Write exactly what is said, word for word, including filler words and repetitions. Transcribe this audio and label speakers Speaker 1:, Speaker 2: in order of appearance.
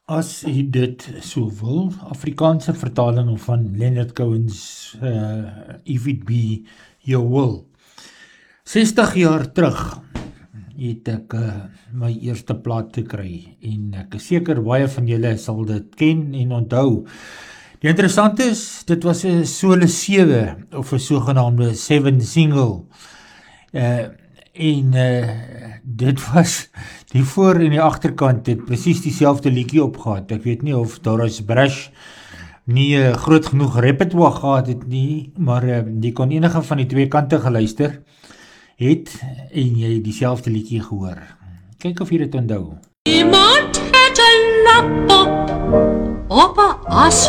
Speaker 1: As u dit so wil, Afrikaanse vertaling van Leonard Cohen's uh, If It Be Your Will. sestig jaar terug het ek uh, my eerste plaat te kry en ek is seker baie van julle sal dit ken en onthou. Die interessante is, dit was 'n solo sewe of 'n sogenaamde seven single. Uh, en uh, dit was die voor en die agterkant het presies dieselfde liedjie opgehad. Ek weet nie of Doris Brush nie uh, groot genoeg repertoire gehad het nie, maar uh, die kon enige van die twee kante geluister het en jy dieselfde liedjie gehoor. Kyk of jy dit onthou.
Speaker 2: Iemand het 'n lap op op 'n as